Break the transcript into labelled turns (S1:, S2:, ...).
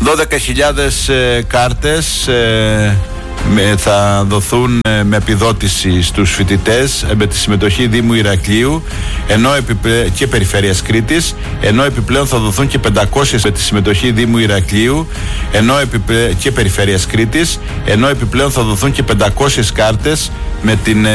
S1: 12.000 κάρτες θα δοθούν με επιδότηση στους φοιτητές με τη συμμετοχή Δήμου Ηρακλείου και Περιφέρειας Κρήτης, ενώ επιπλέον θα δοθούν και 500 με τη συμμετοχή Δήμου Ηρακλείου και Περιφέρειας Κρήτης, ενώ επιπλέον θα δοθούν και 500 κάρτες με την